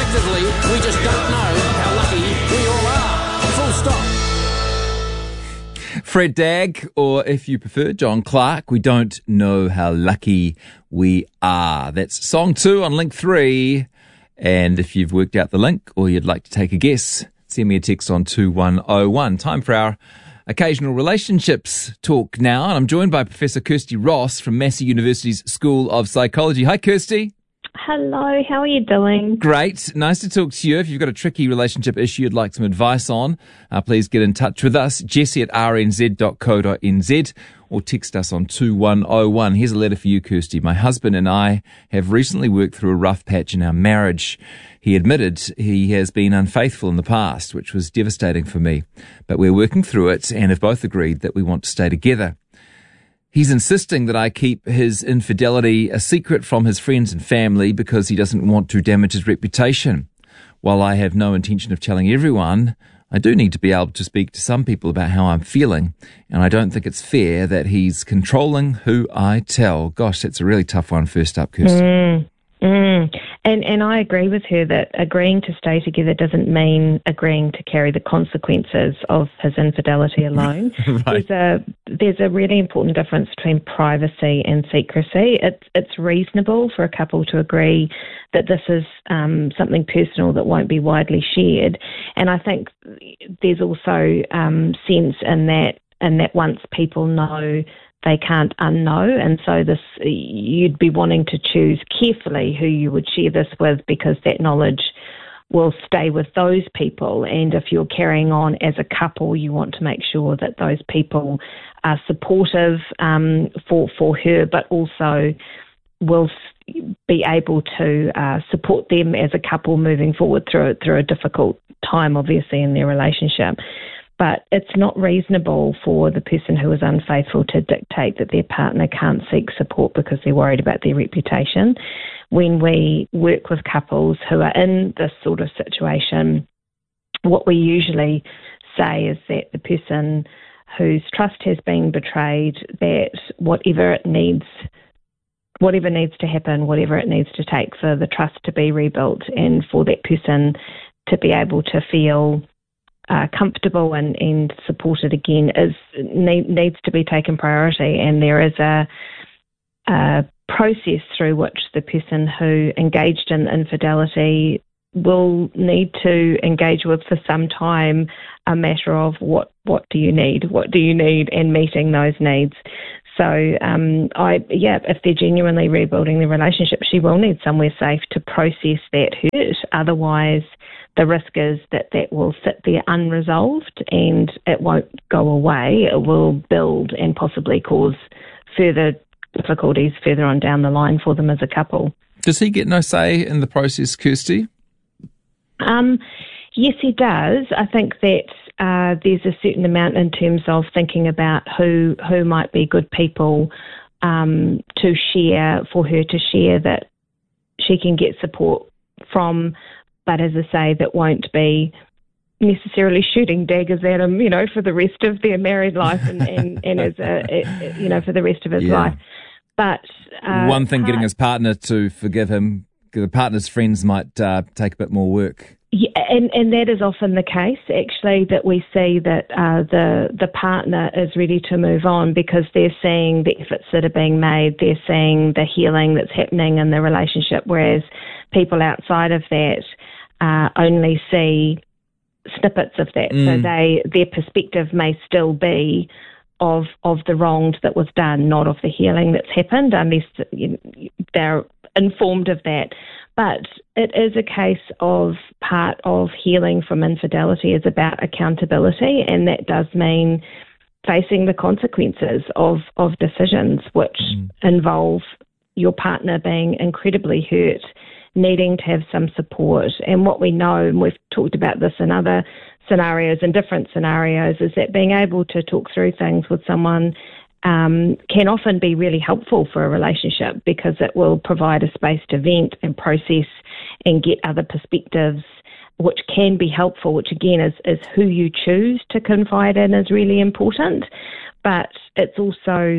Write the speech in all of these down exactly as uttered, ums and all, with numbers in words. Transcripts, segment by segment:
Objectively, we just don't know how lucky we all are. Full stop. Fred Dagg, or if you prefer, John Clark, we don't know how lucky we are. That's song two on link three. And if you've worked out the link or you'd like to take a guess, send me a text on two one oh one. Time for our occasional relationships talk now. And I'm joined by Professor Kirsty Ross from Massey University's School of Psychology. Hi, Kirsty. Hello, how are you doing? Great. Nice to talk to you. If you've got a tricky relationship issue you'd like some advice on, uh, please get in touch with us, jesse at r n z dot co dot n z, or text us on two one oh one. Here's a letter for you, Kirsty. My husband and I have recently worked through a rough patch in our marriage. He admitted he has been unfaithful in the past, which was devastating for me. But we're working through it and have both agreed that we want to stay together. He's insisting that I keep his infidelity a secret from his friends and family because he doesn't want to damage his reputation. While I have no intention of telling everyone, I do need to be able to speak to some people about how I'm feeling, and I don't think it's fair that he's controlling who I tell. Gosh, that's a really tough one. First up, Kirsty. Mm, mm. And and I agree with her that agreeing to stay together doesn't mean agreeing to carry the consequences of his infidelity alone. Right. There's a there's a really important difference between privacy and secrecy. It's it's reasonable for a couple to agree that this is um, something personal that won't be widely shared. And I think there's also um, sense in that in that once people know, they can't unknow, and so this you'd be wanting to choose carefully who you would share this with, because that knowledge will stay with those people. And if you're carrying on as a couple, you want to make sure that those people are supportive um, for for her, but also will be able to uh, support them as a couple moving forward through through a difficult time, obviously, in their relationship. But it's not reasonable for the person who is unfaithful to dictate that their partner can't seek support because they're worried about their reputation. When we work with couples who are in this sort of situation, what we usually say is that the person whose trust has been betrayed, that whatever it needs, whatever needs to happen, whatever it needs to take for the trust to be rebuilt and for that person to be able to feel Uh, comfortable and, and supported again is need, needs to be taken priority, and there is a, a process through which the person who engaged in infidelity will need to engage with for some time a matter of what, what do you need, what do you need, and meeting those needs. So, um, I yeah, if they're genuinely rebuilding the relationship, she will need somewhere safe to process that hurt. Otherwise, the risk is that that will sit there unresolved and it won't go away. It will build and possibly cause further difficulties further on down the line for them as a couple. Does he get no say in the process, Kirsty? Um, yes, he does. I think that uh, there's a certain amount in terms of thinking about who who might be good people um, to share, for her to share, that she can get support from. But as I say, that won't be necessarily shooting daggers at him, you know, for the rest of their married life and, and, and as a, you know, for the rest of his yeah. life. But uh, one thing, part, getting his partner to forgive him, the partner's friends might uh, take a bit more work. Yeah, and, and that is often the case, actually, that we see that uh, the the partner is ready to move on because they're seeing the efforts that are being made, they're seeing the healing that's happening in the relationship, whereas people outside of that Uh, only see snippets of that. Mm. So they their perspective may still be of of the wrong that was done, not of the healing that's happened, unless you know, they're informed of that. But it is a case of part of healing from infidelity is about accountability, and that does mean facing the consequences of, of decisions which mm. involve your partner being incredibly hurt, needing to have some support. And what we know, and we've talked about this in other scenarios and different scenarios, is that being able to talk through things with someone um, can often be really helpful for a relationship, because it will provide a space to vent and process and get other perspectives, which can be helpful, which again is, is who you choose to confide in is really important. But it's also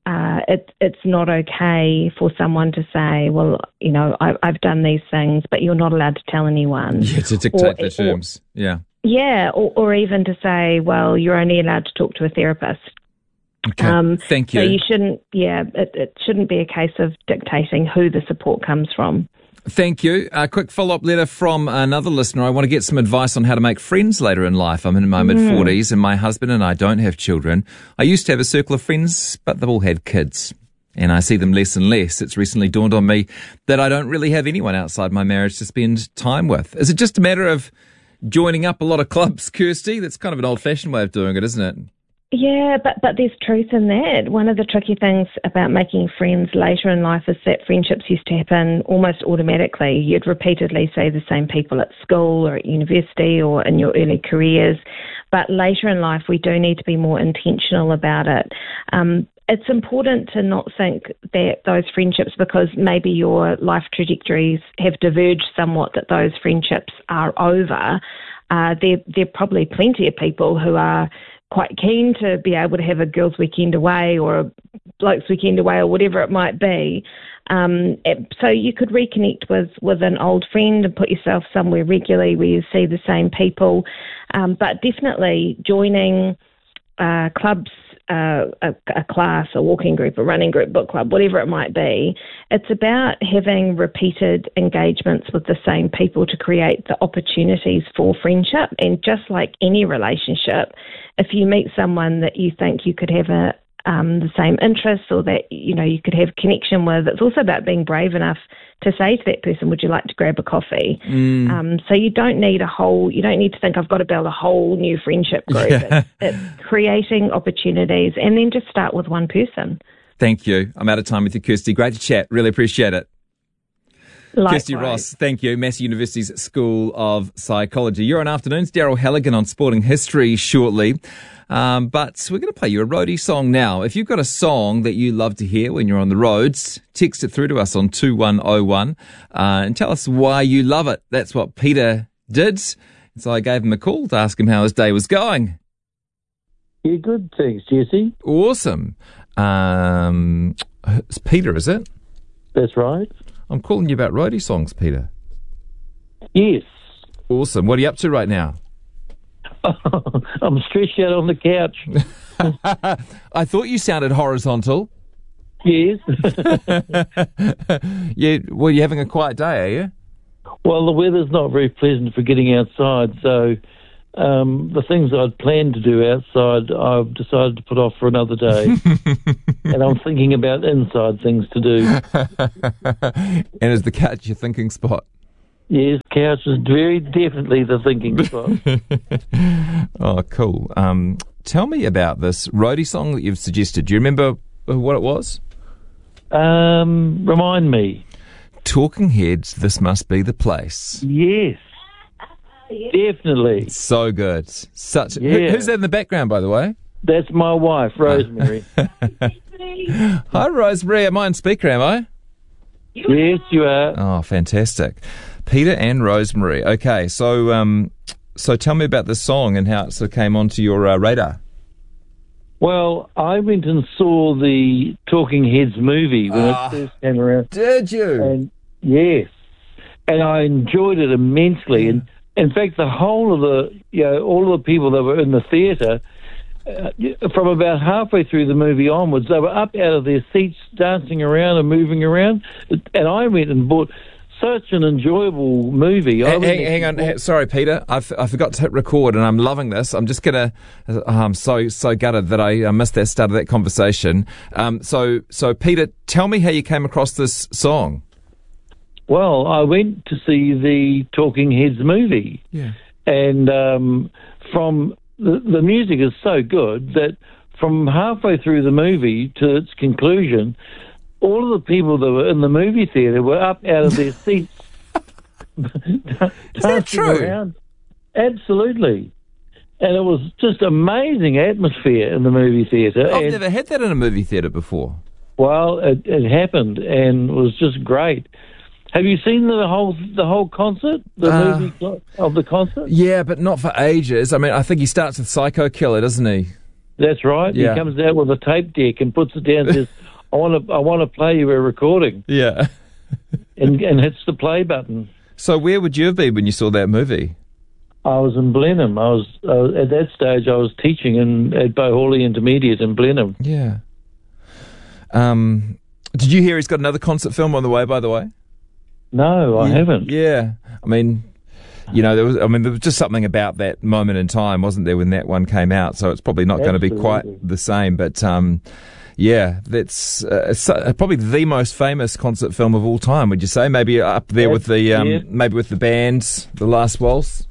uh, it, it's not okay for someone to say, well, you know, I, I've done these things, but you're not allowed to tell anyone. Yeah, to dictate or, the terms. Or, yeah. Yeah, or, or even to say, well, you're only allowed to talk to a therapist. Okay, um, thank you. So you shouldn't, yeah, it, it shouldn't be a case of dictating who the support comes from. Thank you. A quick follow-up letter from another listener. I want to get some advice on how to make friends later in life. I'm in my mm. mid-forties and my husband and I don't have children. I used to have a circle of friends, but they've all had kids. And I see them less and less. It's recently dawned on me that I don't really have anyone outside my marriage to spend time with. Is it just a matter of joining up a lot of clubs, Kirsty? That's kind of an old-fashioned way of doing it, isn't it? Yeah, but, but there's truth in that. One of the tricky things about making friends later in life is that friendships used to happen almost automatically. You'd repeatedly see the same people at school or at university or in your early careers. But later in life, we do need to be more intentional about it. Um, it's important to not think that those friendships, because maybe your life trajectories have diverged somewhat, that those friendships are over. Uh, there, there are probably plenty of people who are quite keen to be able to have a girls' weekend away or a bloke's weekend away or whatever it might be. Um, so you could reconnect with, with an old friend and put yourself somewhere regularly where you see the same people. Um, but definitely joining uh, clubs, uh, a, a class, a walking group, a running group, book club, whatever it might be, it's about having repeated engagements with the same people to create the opportunities for friendship. And just like any relationship, if you meet someone that you think you could have a um, the same interests or that, you know, you could have connection with, it's also about being brave enough to say to that person, would you like to grab a coffee? Mm. Um, so you don't need a whole, you don't need to think I've got to build a whole new friendship group. Yeah. It's, it's creating opportunities and then just start with one person. Thank you. I'm out of time with you, Kirsty. Great to chat. Really appreciate it. Likewise. Kirsty Ross, thank you. Massey University's School of Psychology. You're on Afternoons. Daryl Halligan on Sporting History shortly. Um, but we're going to play you a roadie song now. If you've got a song that you love to hear when you're on the roads, text it through to us on two one oh one uh, and tell us why you love it. That's what Peter did. So I gave him a call to ask him how his day was going. Yeah, good. Thanks, Jesse. Awesome. Um, it's Peter, is it? That's right. I'm calling you about roadie songs, Peter. Yes. Awesome. What are you up to right now? I'm stretched out on the couch. I thought you sounded horizontal. Yes. Yeah. Well, you're having a quiet day, are you? Well, the weather's not very pleasant for getting outside, so um, the things I'd planned to do outside, I've decided to put off for another day. And I'm thinking about inside things to do. And is the couch your thinking spot? Yes, couch is very definitely the thinking spot. Oh, cool. Um, tell me about this roadie song that you've suggested. Do you remember what it was? Um, remind me. Talking Heads, This Must Be the Place. Yes, definitely. So good. Such. Yeah. Who, who's that in the background, by the way? That's my wife, Rosemary. Hi, Rosemary. Am I on speaker, am I? Yes, you are. Oh, fantastic. Peter and Rosemary. Okay, so um, so tell me about this song and how it sort of came onto your uh, radar. Well, I went and saw the Talking Heads movie when uh, it first came around. Did you? And yes, and I enjoyed it immensely. And in fact, the whole of the, you know, all of the people that were in the theatre, uh, from about halfway through the movie onwards, they were up out of their seats, dancing around and moving around. And I went and bought such an enjoyable movie. Hang, hang, hang on, bought... sorry, Peter. I I forgot to hit record, and I'm loving this. I'm just gonna. Uh, I'm so so gutted that I uh, missed that start of that conversation. Um, so so Peter, tell me how you came across this song. Well, I went to see the Talking Heads movie. Yeah. And um, from the, the music is so good that from halfway through the movie to its conclusion, all of the people that were in the movie theatre were up out of their seats. Is that true? Around. Absolutely. And it was just amazing atmosphere in the movie theatre. I've and, never had that in a movie theatre before. Well, it, it happened and it was just great. Have you seen the whole the whole concert, the uh, movie of the concert? Yeah, but not for ages. I mean, I think he starts with Psycho Killer, doesn't he? That's right. Yeah. He comes out with a tape deck and puts it down and says, I want to I want to play you a recording. Yeah. and, and hits the play button. So where would you have been when you saw that movie? I was in Blenheim. I was uh, at that stage. I was teaching in at Bow Hawley Intermediate in Blenheim. Yeah. Um, did you hear he's got another concert film on the way? By the way, no, I yeah. haven't. Yeah, I mean, you know, there was. I mean, there was just something about that moment in time, wasn't there, when that one came out? So it's probably not going to be quite the same. But um, yeah, that's uh, it's, uh, probably the most famous concert film of all time. Would you say? Maybe up there that's, with the um, yeah. maybe with the bands, The Last Waltz.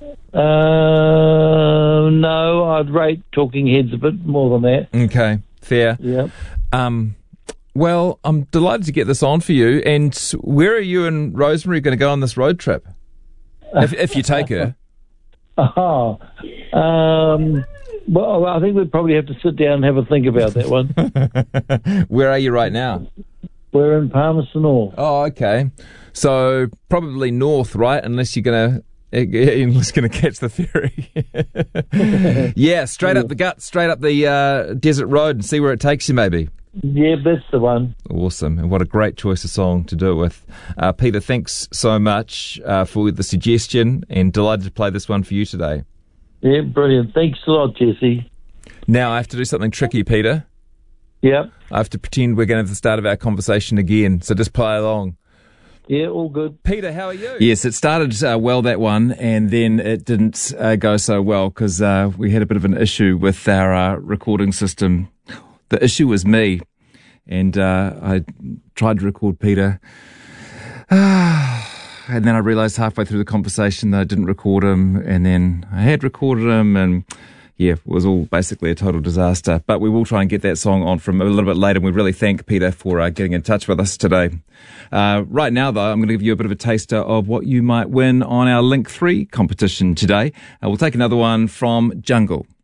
Uh, no, I'd rate Talking Heads a bit more than that. Okay, fair. Yeah. Um, well, I'm delighted to get this on for you. And where are you and Rosemary going to go on this road trip? If, if you take her. Oh, um, well, I think we'd probably have to sit down and have a think about that one. Where are you right now? We're in Palmerston North. Oh, okay. So probably north, right? Unless you're going to... Unless going to catch the ferry. Yeah, straight up the gut, straight up the uh, desert road and see where it takes you, maybe. Yeah, that's the one. Awesome. And what a great choice of song to do it with. Uh, Peter, thanks so much uh, for the suggestion, and delighted to play this one for you today. Yeah, brilliant. Thanks a lot, Jesse. Now I have to do something tricky, Peter. Yep. I have to pretend we're going to have the start of our conversation again, so just play along. Yeah, all good. Peter, how are you? Yes, it started uh, well, that one, and then it didn't uh, go so well because uh, we had a bit of an issue with our uh, recording system. The issue was me, and uh, I tried to record Peter, and then I realised halfway through the conversation that I didn't record him, and then I had recorded him, and yeah, it was all basically a total disaster. But we will try and get that song on from a little bit later, and we really thank Peter for uh, getting in touch with us today. Uh, right now, though, I'm going to give you a bit of a taster of what you might win on our Link three competition today. Uh, we'll take another one from Jungle.